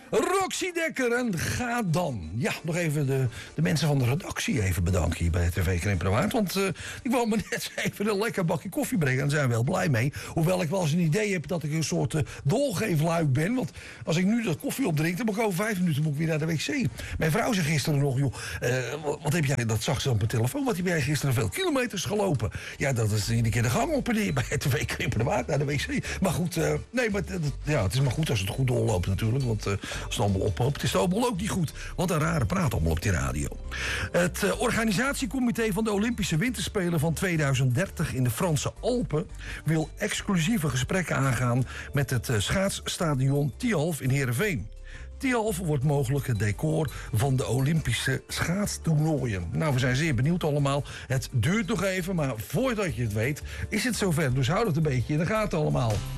Roxy Dekker en ga dan. Ja, nog even de mensen van de redactie even bedanken hier bij TV Crème Waard. Want ik wou me net even een lekker bakje koffie brengen. En daar zijn we wel blij mee. Hoewel ik wel eens een idee heb dat ik een soort doorgeefluik ben. Want als ik nu dat koffie opdrink, dan moet ik over 5 minuten weer naar de wc. Mijn vrouw zei gisteren nog, joh, wat heb jij, dat zag ze op mijn telefoon, wat heb jij gisteren veel kilometers gelopen? Ja, dat is iedere keer de gang op en neer bij TV Crème Waard naar de wc. Maar goed, nee, maar het is maar goed als het goed doorloopt natuurlijk. Want als het allemaal ophoopt, is het allemaal ook niet goed. Wat een rare praat allemaal op die radio. Het organisatiecomité van de Olympische Winterspelen van 2030 in de Franse Alpen wil exclusieve gesprekken aangaan met het schaatsstadion Tialf in Heerenveen. Tialf wordt mogelijk het decor van de Olympische schaatstoernooien. Nou, we zijn zeer benieuwd allemaal. Het duurt nog even, maar voordat je het weet is het zover. Dus houd het een beetje in de gaten allemaal.